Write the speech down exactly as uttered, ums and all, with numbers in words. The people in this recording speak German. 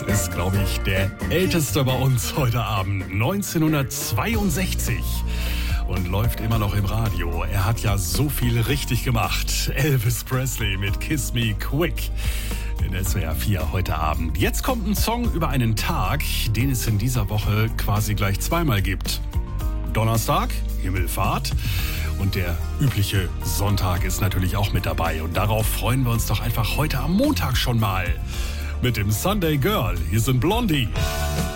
ist, glaube ich, der älteste bei uns heute Abend. neunzehnhundertzweiundsechzig. Und läuft immer noch im Radio. Er hat ja so viel richtig gemacht. Elvis Presley mit Kiss Me Quick. In S W R vier heute Abend. Jetzt kommt ein Song über einen Tag, den es in dieser Woche quasi gleich zweimal gibt. Donnerstag, Himmelfahrt. Und der übliche Sonntag ist natürlich auch mit dabei. Und darauf freuen wir uns doch einfach heute am Montag schon mal. Mit dem Sunday Girl. Hier sind Blondie.